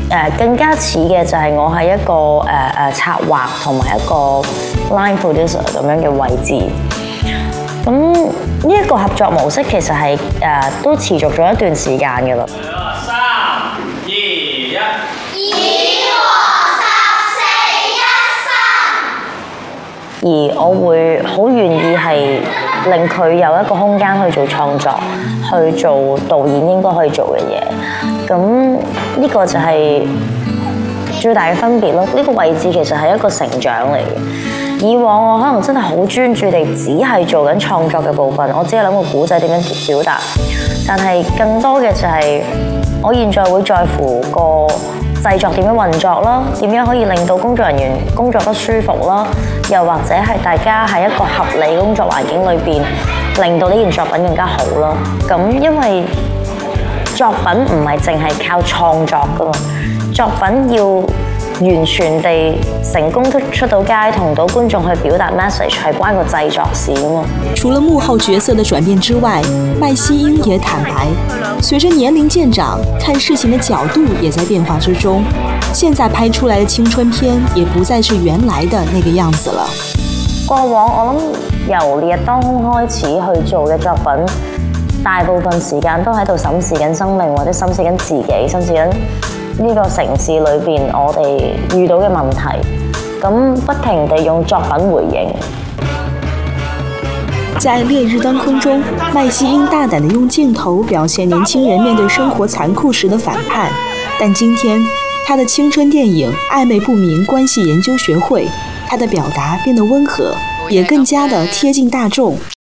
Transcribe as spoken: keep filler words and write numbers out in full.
誒更加似嘅就係我係一個誒誒、呃、策劃同埋一個 line producer 咁樣嘅位置。咁呢一個合作模式其實係誒、呃、都持續咗一段時間嘅啦。 三二一， 以我十四一生。 而我會好願意係令佢有一個空間去做創作，去做導演應該可以做嘅嘢。咁呢個就係最大嘅分別咯。呢個位置其實係一個成長嚟嘅。以往我可能真係好專注地只係做緊創作嘅部分，我只係諗個故仔點樣表達。但係更多嘅就係我現在會在乎個製作點樣運作啦，點樣可以令到工作人員工作得舒服啦，又或者係大家喺一個合理工作環境裏邊，令到呢件作品更加好啦。咁因為作品唔係淨係靠創作㗎嘛，作品要完全地成功出出到街，同到觀眾去表達 message， 係關個製作事㗎嘛。 除了幕後角色的轉變之外，麥希英也坦白，隨着年齡漸長，看事情的角度也在變化之中。現在拍出來的青春片，也不再是原來的那個樣子了。 過往我諗由烈日當空開始去做嘅作品，大部分時間都喺度審視緊生命，或者審視緊自己，審視緊呢個城市裏邊我哋遇到嘅問題，咁不停地用作品回應。 在烈日當空中，麥希英大膽地用鏡頭表現年輕人面對生活殘酷時的反叛。但今天，她的青春電影《曖昧不明關係研究學會》，她的表達變得溫和，也更加的貼近大眾。